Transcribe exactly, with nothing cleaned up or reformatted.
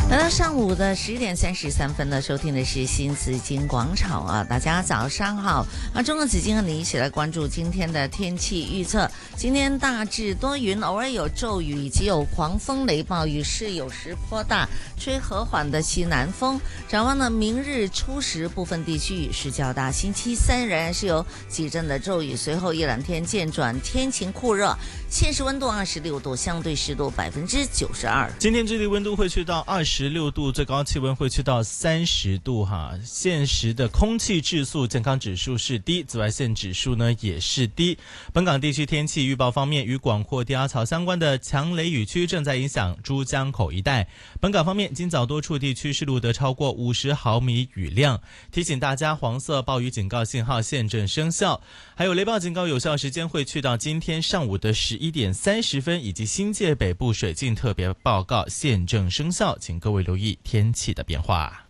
来到上午的十一点三十三分呢，收听的是新紫金广场啊，大家早上好啊！中国紫金和你一起来关注今天的天气预测。今天大致多云，偶尔有骤雨以及有狂风雷暴，雨势有时颇大，吹和缓的西南风。展望呢，明日初时部分地区雨势较大，星期三仍然是有几阵的骤雨，随后一两天渐转天晴酷热。现时温度二十六度，相对湿度百分之九十二。 今天这里温度会去到二十六度，最高气温会去到三十度哈。现时的空气质素健康指数是低，紫外线指数呢也是低。本港地区天气预报方面，与广阔低压槽相关的强雷雨区正在影响珠江口一带。本港方面，今早多处地区是录得超过五十毫米雨量，提醒大家黄色暴雨警告信号现正生效，还有雷暴警告有效时间会去到今天上午的十一点三十分，以及新界北部水浸特别报告现正生效，请各位留意天气的变化。